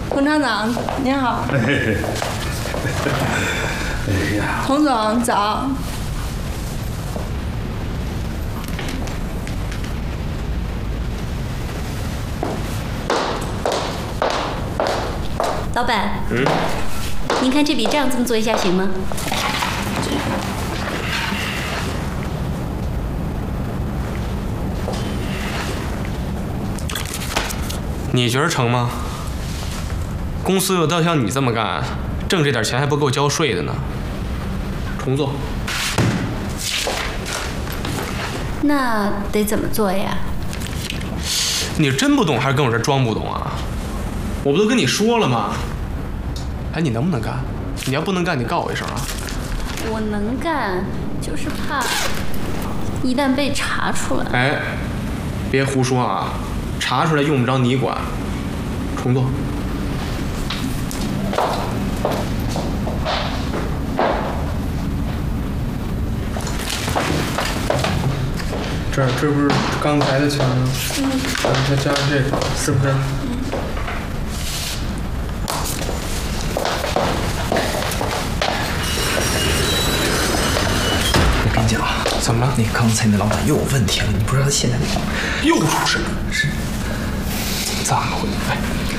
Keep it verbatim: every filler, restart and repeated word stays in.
洪厂长，你好。 哎呀， 洪总早。 老板， 嗯， 您看这笔账这么做一下行吗？ 你觉得成吗？公司有道像你这么干，挣这点钱还不够交税的呢。重做。 那得怎么做呀？ 你真不懂还是跟我这装不懂啊？我不都跟你说了吗？哎，你能不能干？你要不能干，你告我一声啊！ 我能干，就是怕一旦被查出来。 哎，别胡说啊！查出来用不着你管。重做。这儿这不是刚才的钱吗？嗯。咱们再加上这个，是不是？嗯。 我跟你讲， 怎么了？ 那刚才那老板又有问题了，你不知道他现在那个又出事了？ 是。 怎么回事？哎，